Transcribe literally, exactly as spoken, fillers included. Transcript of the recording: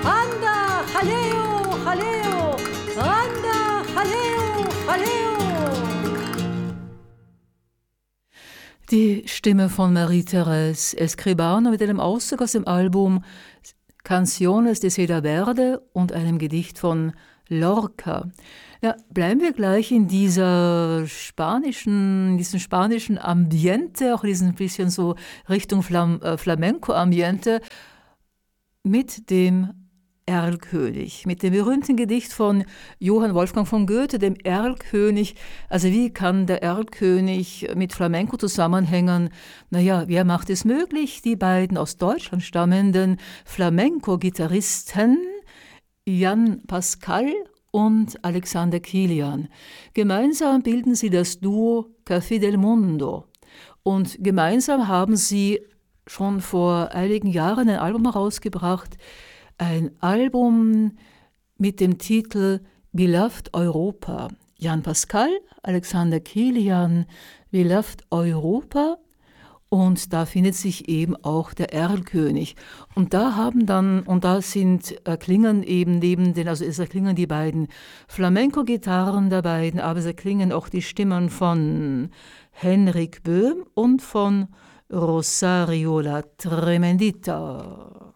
Anda, Jaleo, Jaleo, Anda, Jaleo, Jaleo. Die Stimme von Marie-Thérèse Escribano mit einem Auszug aus dem Album Canciones de Seda Verde und einem Gedicht von Lorca. Ja, bleiben wir gleich in dieser spanischen, diesem spanischen Ambiente, auch diesen bisschen so Richtung Flam, äh, Flamenco-Ambiente, mit dem Erlkönig, mit dem berühmten Gedicht von Johann Wolfgang von Goethe, dem Erlkönig. Also wie kann der Erlkönig mit Flamenco zusammenhängen? Naja, wer macht es möglich? Die beiden aus Deutschland stammenden Flamenco-Gitarristen Jan Pascal und Alexander Kilian. Gemeinsam bilden sie das Duo Café del Mundo. Und gemeinsam haben sie schon vor einigen Jahren ein Album herausgebracht, ein Album mit dem Titel Beloved Europa. Jan Pascal, Alexander Kilian, Beloved Europa. Und da findet sich eben auch der Erlkönig. Und da haben dann, und da sind, erklingen eben neben den, also es erklingen die beiden Flamenco-Gitarren der beiden, aber es erklingen auch die Stimmen von Henrik Böhm und von Rosario La Tremendita.